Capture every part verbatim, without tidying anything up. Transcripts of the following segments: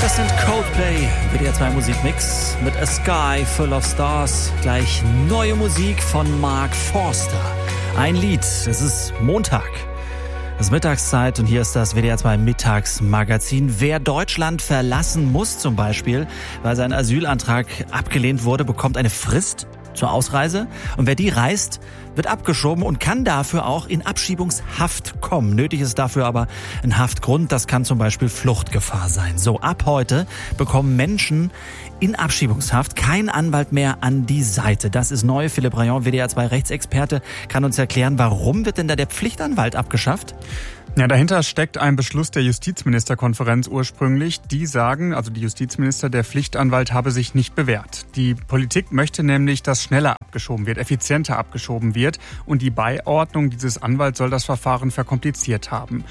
Das sind Coldplay, W D R zwei Musikmix mit A Sky Full of Stars. Gleich neue Musik von Mark Forster. Ein Lied, es ist Montag. Es ist Mittagszeit und hier ist das W D R zwei Mittagsmagazin. Wer Deutschland verlassen muss zum Beispiel, weil sein Asylantrag abgelehnt wurde, bekommt eine Frist zur Ausreise. Und wer die reist, wird abgeschoben und kann dafür auch in Abschiebungshaft kommen. Nötig ist dafür aber ein Haftgrund. Das kann zum Beispiel Fluchtgefahr sein. So, ab heute bekommen Menschen in Abschiebungshaft kein Anwalt mehr an die Seite. Das ist neu. Philipp Rayon, W D R zwei Rechtsexperte, kann uns erklären, warum wird denn da der Pflichtanwalt abgeschafft? Ja, dahinter steckt ein Beschluss der Justizministerkonferenz ursprünglich. Die sagen, also die Justizminister, der Pflichtanwalt habe sich nicht bewährt. Die Politik möchte nämlich, dass schneller abgeschoben wird, effizienter abgeschoben wird. Und die Beiordnung dieses Anwalts soll das Verfahren verkompliziert haben.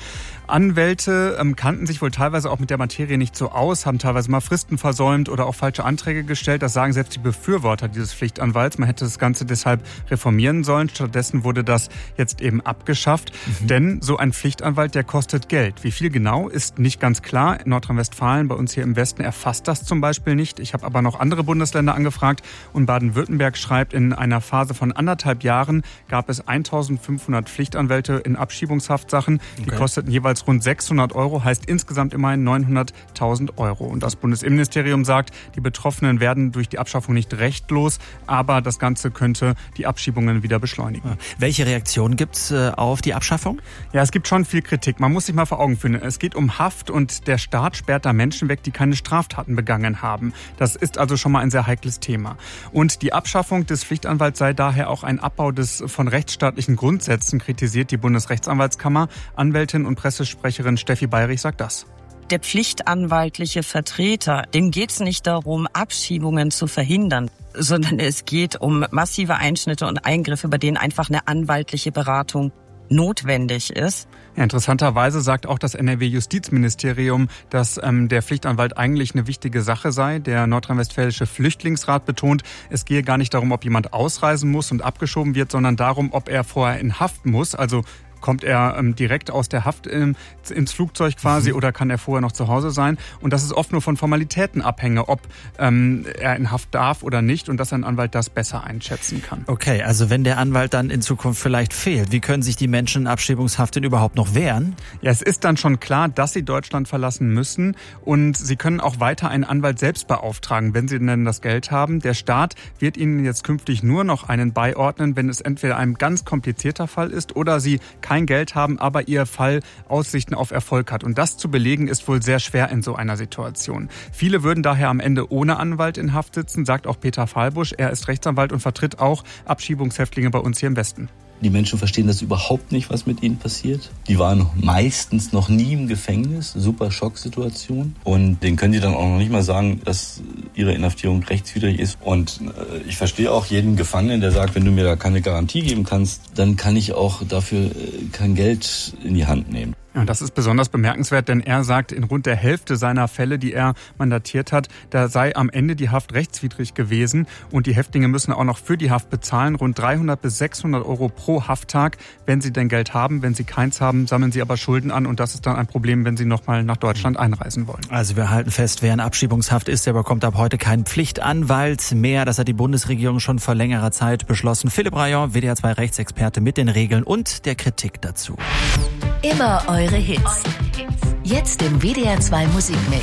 Anwälte ähm, kannten sich wohl teilweise auch mit der Materie nicht so aus, haben teilweise mal Fristen versäumt oder auch falsche Anträge gestellt. Das sagen selbst die Befürworter dieses Pflichtanwalts. Man hätte das Ganze deshalb reformieren sollen. Stattdessen wurde das jetzt eben abgeschafft. Mhm. Denn so ein Pflichtanwalt, der kostet Geld. Wie viel genau, ist nicht ganz klar. In Nordrhein-Westfalen, bei uns hier im Westen, erfasst das zum Beispiel nicht. Ich habe aber noch andere Bundesländer angefragt. Und Baden-Württemberg schreibt, in einer Phase von anderthalb Jahren gab es eintausendfünfhundert Pflichtanwälte in Abschiebungshaftsachen. Die okay. kosteten jeweils rund sechshundert Euro, heißt insgesamt immerhin neunhunderttausend Euro. Und das Bundesinnenministerium sagt, die Betroffenen werden durch die Abschaffung nicht rechtlos, aber das Ganze könnte die Abschiebungen wieder beschleunigen. Welche Reaktionen gibt es äh, auf die Abschaffung? Ja, es gibt schon viel Kritik. Man muss sich mal vor Augen führen. Es geht um Haft und der Staat sperrt da Menschen weg, die keine Straftaten begangen haben. Das ist also schon mal ein sehr heikles Thema. Und die Abschaffung des Pflichtanwalts sei daher auch ein Abbau des von rechtsstaatlichen Grundsätzen, kritisiert die Bundesrechtsanwaltskammer. Anwältin und Presse Sprecherin Steffi Bayrich sagt das. Der pflichtanwaltliche Vertreter, dem geht es nicht darum, Abschiebungen zu verhindern, sondern es geht um massive Einschnitte und Eingriffe, bei denen einfach eine anwaltliche Beratung notwendig ist. Ja, interessanterweise sagt auch das N R W-Justizministerium, dass ähm, der Pflichtanwalt eigentlich eine wichtige Sache sei. Der nordrhein-westfälische Flüchtlingsrat betont, es gehe gar nicht darum, ob jemand ausreisen muss und abgeschoben wird, sondern darum, ob er vorher in Haft muss, also kommt er ähm, direkt aus der Haft ähm, ins Flugzeug quasi mhm. oder kann er vorher noch zu Hause sein? Und das ist oft nur von Formalitäten abhängig, ob ähm, er in Haft darf oder nicht und dass ein Anwalt das besser einschätzen kann. Okay, also wenn der Anwalt dann in Zukunft vielleicht fehlt, wie können sich die Menschen in Abschiebungshaft denn überhaupt noch wehren? Ja, es ist dann schon klar, dass sie Deutschland verlassen müssen und sie können auch weiter einen Anwalt selbst beauftragen, wenn sie denn das Geld haben. Der Staat wird ihnen jetzt künftig nur noch einen beiordnen, wenn es entweder ein ganz komplizierter Fall ist oder sie kein Geld haben, aber ihr Fall Aussichten auf Erfolg hat. Und das zu belegen, ist wohl sehr schwer in so einer Situation. Viele würden daher am Ende ohne Anwalt in Haft sitzen, sagt auch Peter Fahlbusch. Er ist Rechtsanwalt und vertritt auch Abschiebungshäftlinge bei uns hier im Westen. Die Menschen verstehen das überhaupt nicht, was mit ihnen passiert. Die waren meistens noch nie im Gefängnis, super Schocksituation. Und denen können die dann auch noch nicht mal sagen, dass ihre Inhaftierung rechtswidrig ist. Und ich verstehe auch jeden Gefangenen, der sagt, wenn du mir da keine Garantie geben kannst, dann kann ich auch dafür kein Geld in die Hand nehmen. Ja, das ist besonders bemerkenswert, denn er sagt, in rund der Hälfte seiner Fälle, die er mandatiert hat, da sei am Ende die Haft rechtswidrig gewesen und die Häftlinge müssen auch noch für die Haft bezahlen, rund dreihundert bis sechshundert Euro pro Hafttag, wenn sie denn Geld haben. Wenn sie keins haben, sammeln sie aber Schulden an und das ist dann ein Problem, wenn sie nochmal nach Deutschland einreisen wollen. Also wir halten fest, wer in Abschiebungshaft ist, der bekommt ab heute keinen Pflichtanwalt mehr. Das hat die Bundesregierung schon vor längerer Zeit beschlossen. Philipp Rayon, W D R zwei Rechtsexperte mit den Regeln und der Kritik dazu. Immer eure Hits. Jetzt im W D R zwei Musikmix.